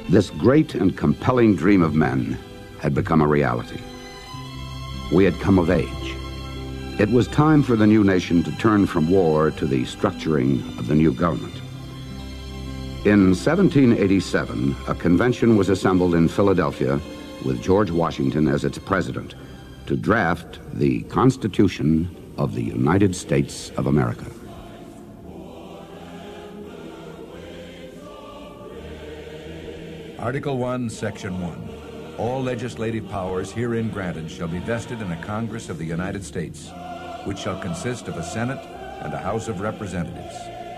This great and compelling dream of men had become a reality. We had come of age. It was time for the new nation to turn from war to the structuring of the new government. In 1787, a convention was assembled in Philadelphia with George Washington as its president to draft the Constitution of the United States of America. Article 1, Section 1. All legislative powers herein granted shall be vested in a Congress of the United States, which shall consist of a Senate and a House of Representatives.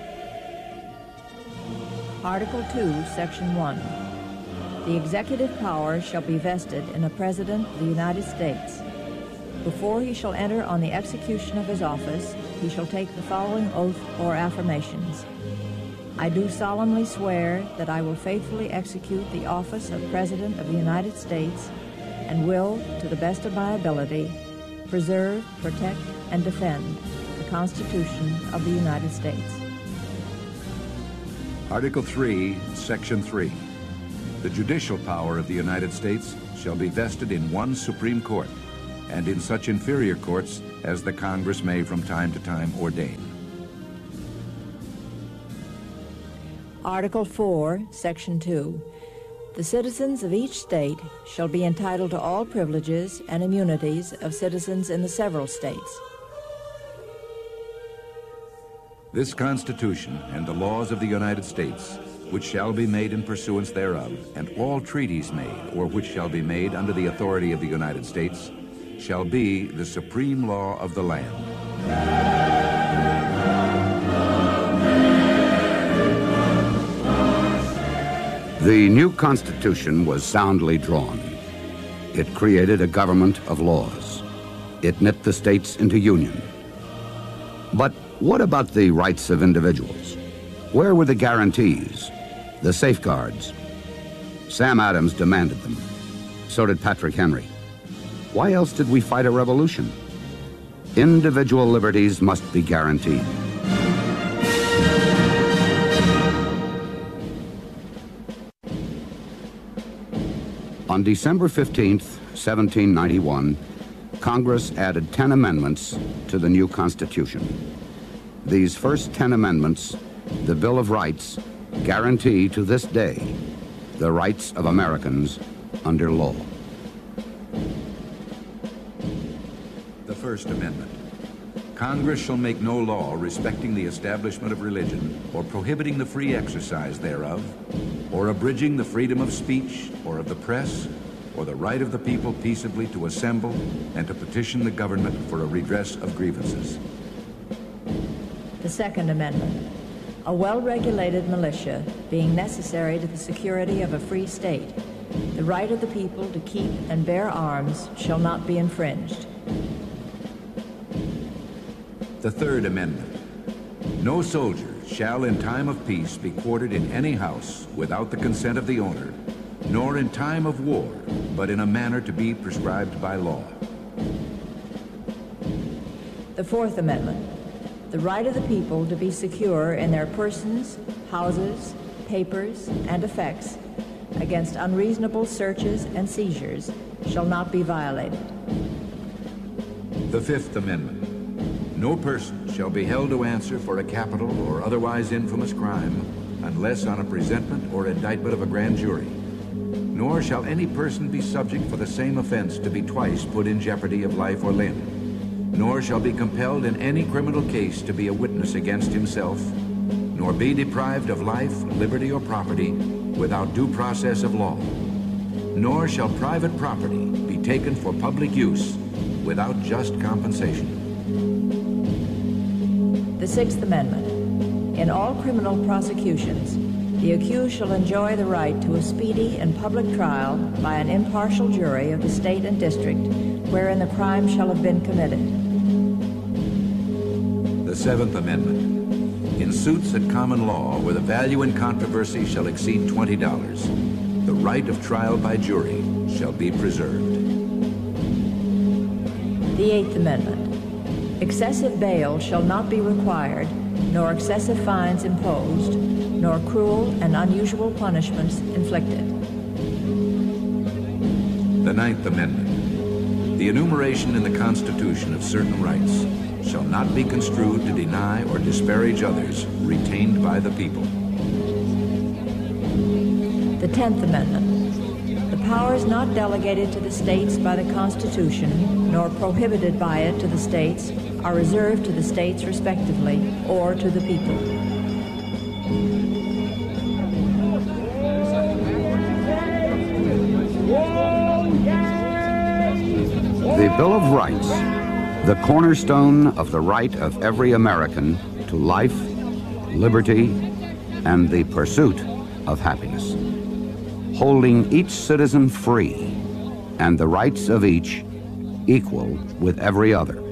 Article 2, Section 1. The executive powers shall be vested in a President of the United States. Before he shall enter on the execution of his office, he shall take the following oath or affirmations. I do solemnly swear that I will faithfully execute the office of President of the United States and will, to the best of my ability, preserve, protect, and defend the Constitution of the United States. Article 3, Section 3. The judicial power of the United States shall be vested in one Supreme Court and in such inferior courts as the Congress may from time to time ordain. Article 4, Section 2. The citizens of each state shall be entitled to all privileges and immunities of citizens in the several states. This Constitution and the laws of the United States, which shall be made in pursuance thereof, and all treaties made or which shall be made under the authority of the United States, shall be the supreme law of the land. The new Constitution was soundly drawn. It created a government of laws. It knit the states into union. But what about the rights of individuals? Where were the guarantees, the safeguards? Sam Adams demanded them. So did Patrick Henry. Why else did we fight a revolution? Individual liberties must be guaranteed. On December 15th, 1791, Congress added 10 amendments to the new Constitution. These first 10 amendments, the Bill of Rights, guarantee to this day the rights of Americans under law. The First Amendment. Congress shall make no law respecting the establishment of religion or prohibiting the free exercise thereof, or abridging the freedom of speech or of the press, or the right of the people peaceably to assemble and to petition the government for a redress of grievances. The Second Amendment. A well-regulated militia being necessary to the security of a free state, the right of the people to keep and bear arms shall not be infringed. The Third Amendment. No soldier shall in time of peace be quartered in any house without the consent of the owner, nor in time of war, but in a manner to be prescribed by law. The Fourth Amendment. The right of the people to be secure in their persons, houses, papers, and effects against unreasonable searches and seizures shall not be violated. The Fifth Amendment. No person shall be held to answer for a capital or otherwise infamous crime unless on a presentment or indictment of a grand jury. Nor shall any person be subject for the same offense to be twice put in jeopardy of life or limb. Nor shall be compelled in any criminal case to be a witness against himself, nor be deprived of life, liberty, or property without due process of law. Nor shall private property be taken for public use without just compensation. The Sixth Amendment. In all criminal prosecutions, the accused shall enjoy the right to a speedy and public trial by an impartial jury of the state and district wherein the crime shall have been committed. The Seventh Amendment. In suits at common law where the value in controversy shall exceed $20, the right of trial by jury shall be preserved. The Eighth Amendment. Excessive bail shall not be required, nor excessive fines imposed, nor cruel and unusual punishments inflicted. The Ninth Amendment. The enumeration in the Constitution of certain rights shall not be construed to deny or disparage others retained by the people. The 10th Amendment. The powers not delegated to the states by the Constitution, nor prohibited by it to the states, are reserved to the states respectively, or to the people. The Bill of Rights, the cornerstone of the right of every American to life, liberty, and the pursuit of happiness, holding each citizen free and the rights of each equal with every other.